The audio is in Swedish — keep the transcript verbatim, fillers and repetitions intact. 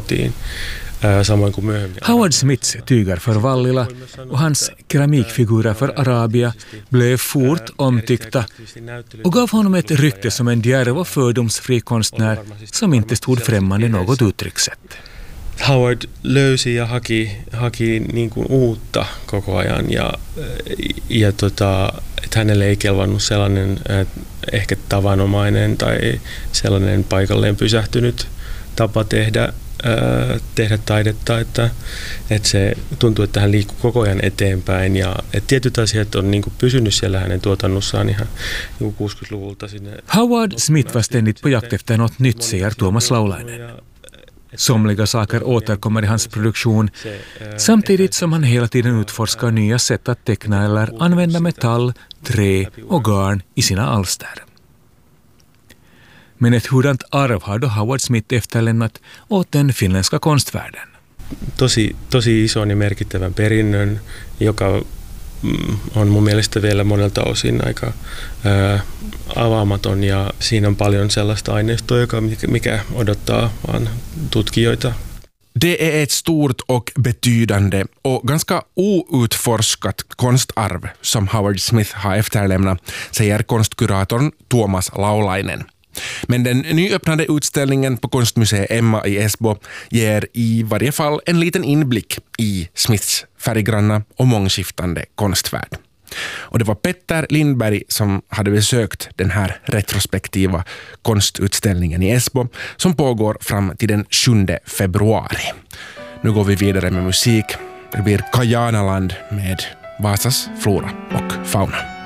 kotiin. Samoin kuin myöhemmin. Howard Smiths tyger för Vallila och hans keramikfigurer för Arabia blev fort omtyckta och gav honom ett rykte som en djärv och fördomsfri konstnär som inte stod främmande något uttryckssätt. Howard löysi ja haki, haki niin kuin uutta koko ajan ja, ja tota, että hänelle ei kelvannut sellainen ehkä tavanomainen tai sellainen paikalleen pysähtynyt tapa tehdä, ää, tehdä taidetta, että, että se tuntuu, että hän liikkuu koko ajan eteenpäin ja että tietyt asiat on niin kuin pysynyt siellä hänen tuotannossaan ihan niin kuin kuusikymmentäluvulta sinne. Howard Smith var ständigt på jakt efter något nytt, säger Tuomas Laulainen. Somliga saker återkommer i hans produktion samtidigt som han hela tiden utforskar nya sätt att teckna eller använda metall, trä och garn i sina alster. Men ett hurdant arv har då Howard Smith efterlämnat åt den finländska konstvärlden. Tosi, tosi ison ja merkittävän perinnön, joka on mun mielestä vielä monelta osin aika ää, avaamaton ja siinä on paljon sellaista aineistoa, joka, mikä odottaa vaan tutkijoita. Det är ett stort och betydande och ganska outforskat konstarv som Howard Smith har efterlämnat, säger konstkuratorn Tuomas Laulainen. Men den nyöppnade utställningen på Konstmuseet Emma i Esbo ger i varje fall en liten inblick i Smiths färggranna och mångskiftande konstvärld. Och det var Petter Lindberg som hade besökt den här retrospektiva konstutställningen i Esbo som pågår fram till den sjunde februari. Nu går vi vidare med musik. Det blir Kajanaland med Vasas flora och fauna.